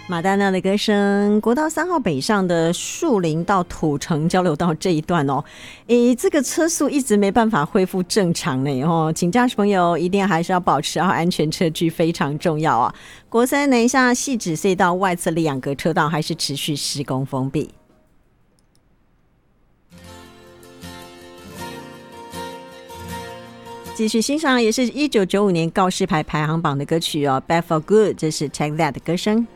马丹娜的歌声，国道3号北上的树林到土城交流道这一段哦，这个车速一直没办法恢复正常呢哦，请驾驶朋友一定还是要保持好安全车距，非常重要啊。国三南下汐止隧道外侧2个车道还是持续施工封闭。继续欣赏也是1995年告示牌排行榜的歌曲哦， Bad for Good， 这是 Take That 的歌声。